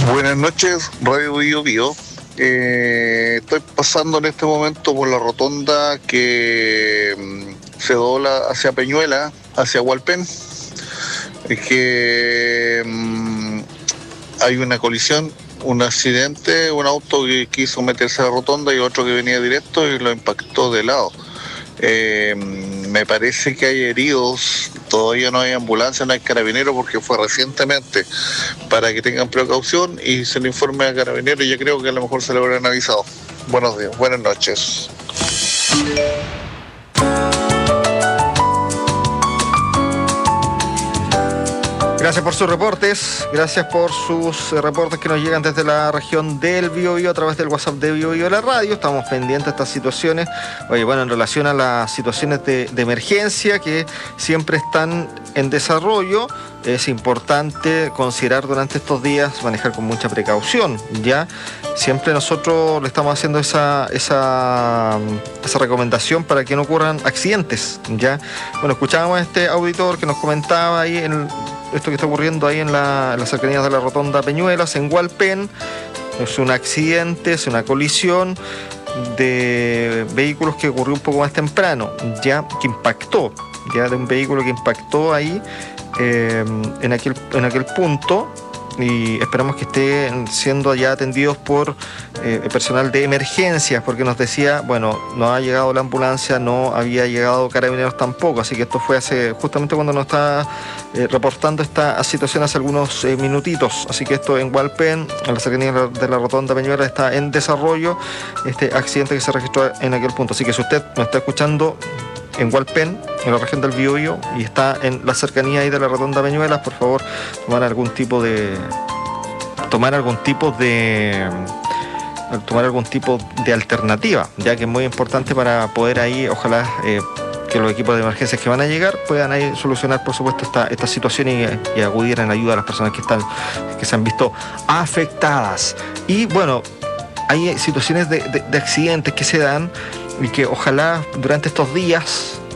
Buenas noches, Radio Bio Bio. Estoy pasando en este momento por la rotonda que se dobla hacia Peñuela, hacia Hualpén. Es que hay una colisión, un accidente, un auto que quiso meterse a la rotonda y otro que venía directo y lo impactó de lado. Me parece que hay heridos, todavía no hay ambulancia, no hay carabineros porque fue recientemente, para que tengan precaución y se le informe a carabineros y yo creo que a lo mejor se lo habrán avisado. Buenos días, buenas noches. Gracias por sus reportes, gracias por sus reportes que nos llegan desde la región del Biobío a través del WhatsApp de Biobío de la radio. Estamos pendientes de estas situaciones. Oye, bueno, en relación a las situaciones de emergencia que siempre están en desarrollo, es importante considerar durante estos días manejar con mucha precaución, ¿ya? Siempre nosotros le estamos haciendo esa recomendación para que no ocurran accidentes, ¿ya? Bueno, escuchábamos a este auditor que nos comentaba ahí esto que está ocurriendo ahí en las cercanías de la rotonda Peñuelas, en Hualpén. Es un accidente, es una colisión de vehículos que ocurrió un poco más temprano, ya, que impactó, ya, de un vehículo que impactó ahí en aquel punto, y esperamos que estén siendo ya atendidos por personal de emergencias, porque nos decía, bueno, no ha llegado la ambulancia, no había llegado carabineros tampoco, así que esto fue justamente cuando nos está reportando esta situación hace algunos minutitos. Así que esto en Hualpén, en la cercanía de la rotonda Peñuela, está en desarrollo este accidente que se registró en aquel punto. Así que si usted nos está escuchando en Hualpén, en la región del Biobío, y está en la cercanía ahí de la rotonda Peñuelas, por favor, tomar algún tipo de alternativa, ya que es muy importante para poder ahí, ojalá que los equipos de emergencias que van a llegar puedan ahí solucionar, por supuesto, esta situación y acudir en ayuda a las personas que se han visto afectadas. Y bueno, hay situaciones de accidentes que se dan y que ojalá durante estos días